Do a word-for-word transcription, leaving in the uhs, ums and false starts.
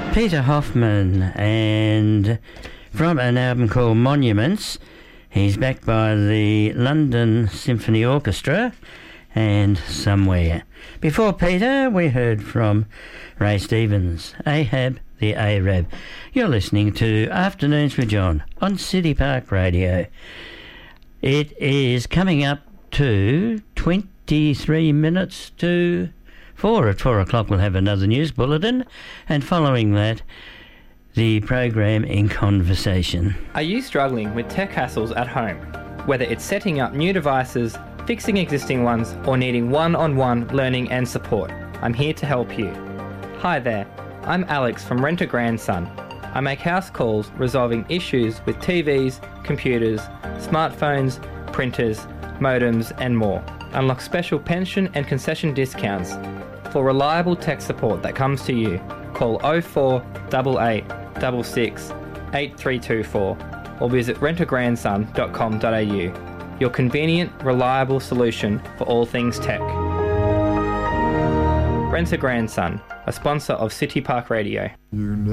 Peter Hoffman, and from an album called Monuments. He's backed by the London Symphony Orchestra and Somewhere. Before Peter, we heard from Ray Stevens, Ahab the Arab. You're listening to Afternoons with John on City Park Radio. It is coming up to twenty-three minutes to four. At four o'clock we'll have another news bulletin, and following that, the program In Conversation. Are you struggling with tech hassles at home? Whether it's setting up new devices, fixing existing ones, or needing one-on-one learning and support, I'm here to help you. Hi there, I'm Alex from Rent a Grandson. I make house calls resolving issues with T Vs, computers, smartphones, printers, modems, and more. Unlock special pension and concession discounts. For reliable tech support that comes to you, call oh four eight eight six six eight three two four or visit rent a grandson dot com dot a u. Your convenient, reliable solution for all things tech. Rent a Grandson, a sponsor of City Park Radio.